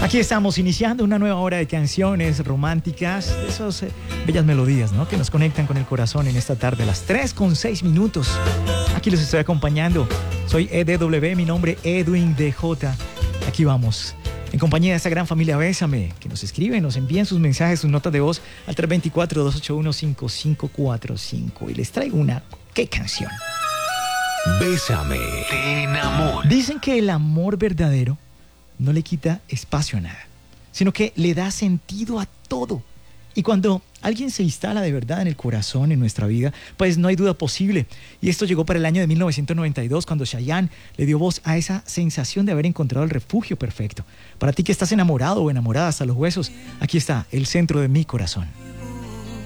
Aquí estamos iniciando una nueva hora de canciones románticas, de esas bellas melodías, ¿no?, que nos conectan con el corazón en esta tarde, las 3:06. Aquí los estoy acompañando. Soy EDW, mi nombre Edwin DJ. Aquí vamos, en compañía de esta gran familia Bésame, que nos escriben, nos envían sus mensajes, sus notas de voz al 324-281-5545. Y les traigo una... ¿Qué canción? Bésame, te enamoro. Dicen que el amor verdadero no le quita espacio a nada, sino que le da sentido a todo. Y cuando alguien se instala de verdad en el corazón, en nuestra vida, pues no hay duda posible. Y esto llegó para el año de 1992, cuando Chayanne le dio voz a esa sensación de haber encontrado el refugio perfecto. Para ti que estás enamorado o enamorada hasta los huesos, aquí está el centro de mi corazón.